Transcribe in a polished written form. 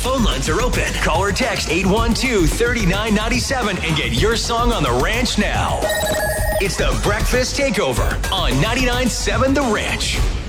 phone lines are open. Call or text 812-3997 and get your song on The Ranch now. It's the Breakfast Takeover on 99.7 The Ranch.